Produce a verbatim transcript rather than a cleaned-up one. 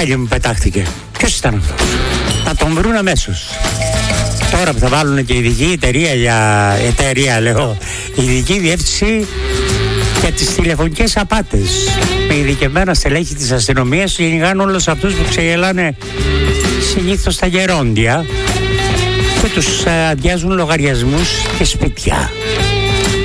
Πάλι μου πετάχτηκε. Ποιος ήταν αυτός? Να τον βρουν αμέσως. Τώρα που θα βάλουν και ειδική εταιρεία για εταιρεία, λέω, ειδική διεύθυνση για τις τηλεφωνικές απάτες. Με ειδικευμένα στελέχη της αστυνομίας κυνηγάνε όλους αυτούς που ξεγελάνε συνήθως τα γερόντια και τους αδειάζουν λογαριασμούς και σπίτια.